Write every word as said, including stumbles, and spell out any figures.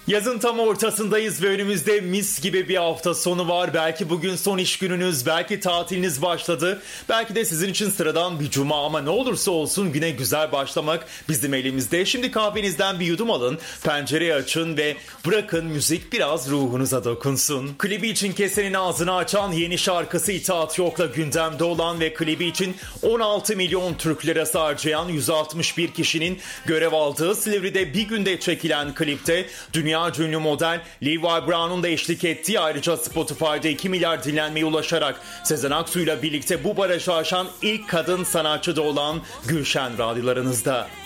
Yazın tam ortasındayız ve önümüzde mis gibi bir hafta sonu var. Belki bugün son iş gününüz, belki tatiliniz başladı. Belki de sizin için sıradan bir cuma ama ne olursa olsun güne güzel başlamak bizim elimizde. Şimdi kahvenizden bir yudum alın, pencereyi açın ve bırakın müzik biraz ruhunuza dokunsun. Klibi için kesenin ağzını açan yeni şarkısı İtaat Yok'la gündemde olan ve klibi için on altı milyon Türk lirası harcayan yüz altmış bir kişinin görev aldığı Silivri'de bir günde çekilen klipte dünya ünlü model Levi Brown'un da eşlik ettiği, ayrıca Spotify'da iki milyar dinlenmeye ulaşarak Sezen Aksu'yla birlikte bu barajı aşan ilk kadın sanatçı da olan Gülşen radyolarınızda.